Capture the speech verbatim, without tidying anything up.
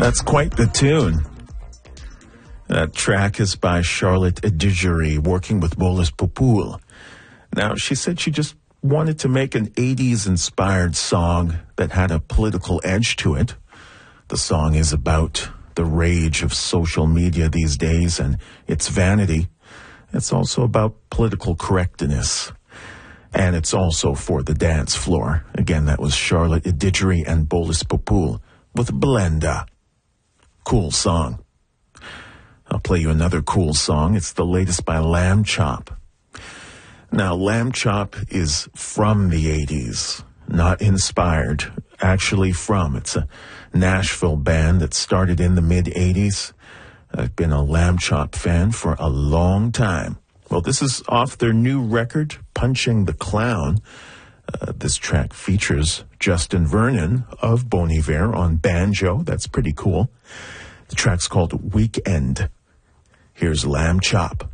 That's quite the tune. That track is by Charlotte Adigéry, working with Bolis Popul. Now, she said she just wanted to make an eighties-inspired song that had a political edge to it. The song is about the rage of social media these days and its vanity. It's also about political correctness. And it's also for the dance floor. Again, that was Charlotte Adigéry and Bolis Popul with Blenda. Cool song. I'll play you another cool song. It's the latest by Lamb Chop. Now, Lamb Chop is from the eighties, not inspired, actually from. It's a Nashville band that started in the mid-eighties. I've been a Lamb Chop fan for a long time. Well, this is off their new record, Punching the Clown. Uh, this track features Justin Vernon of Bon Iver on banjo. That's pretty cool. The track's called Weekend. Here's Lamb Chop.